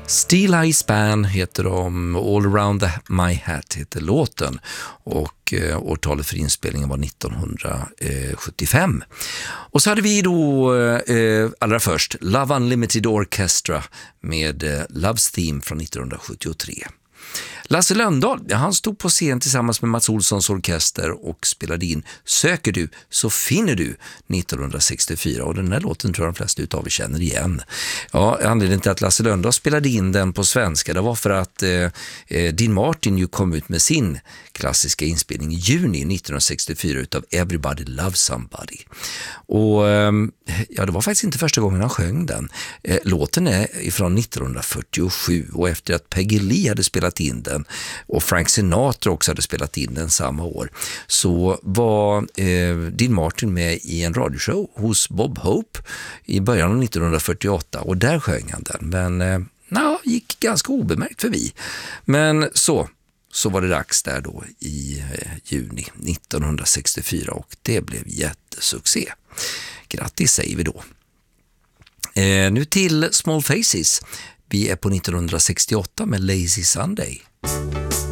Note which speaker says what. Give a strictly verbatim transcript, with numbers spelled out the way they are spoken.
Speaker 1: Steel Eye Span heter de, All Around the, My Hat heter låten och eh, årtalet för inspelningen var nittonhundrasjuttiofem. Och så hade vi då eh, allra först Love Unlimited Orchestra med eh, Love's Theme från nittonhundrasjuttiotre. Lasse Lönndahl, ja, han stod på scen tillsammans med Mats Olssons orkester och spelade in Söker du så finner du nittonhundrasextiofyra, och den här låten tror jag de flesta utav er känner igen. Ja, anledningen till att Lasse Lönndahl spelade in den på svenska, det var för att eh, Dean Martin ju kom ut med sin klassiska inspelning i juni nittonhundrasextiofyra utav Everybody Loves Somebody. Och eh, ja, det var faktiskt inte första gången han sjöng den. Eh, låten är ifrån nittonhundrafyrtiosju, och efter att Peggy Lee hade spelat in den och Frank Sinatra också hade spelat in den samma år, så var eh, Dean Martin med i en radioshow hos Bob Hope i början av nittonhundrafyrtioåtta, och där sjöng han den, men eh, na, gick ganska obemärkt förbi. Men så så var det dags där då i eh, juni nittonhundrasextiofyra, och det blev jättesuccé. Grattis säger vi då. Eh, nu till Small Faces. Vi är på nittonhundrasextioåtta med Lazy Sunday.